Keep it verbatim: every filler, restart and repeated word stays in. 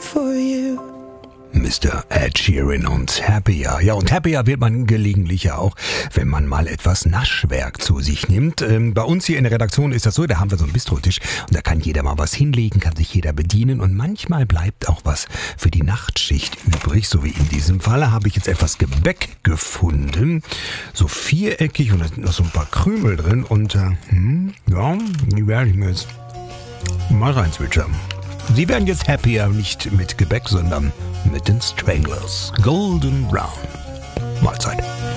for you. Mister Ed Sheeran und Happier. Ja, und happier wird man gelegentlich ja auch, wenn man mal etwas Naschwerk zu sich nimmt. Ähm, bei uns hier in der Redaktion ist das so, da haben wir so einen Bistrotisch und da kann jeder mal was hinlegen, kann sich jeder bedienen und manchmal bleibt auch was für die Nachtschicht übrig. So wie in diesem Fall habe ich jetzt etwas Gebäck gefunden, so viereckig und da sind noch so ein paar Krümel drin und äh, hm, ja, die werde ich mir jetzt mal reinzwitschern. Sie werden jetzt happier, nicht mit Gebäck, sondern mit den Stranglers. Golden Brown. Mahlzeit.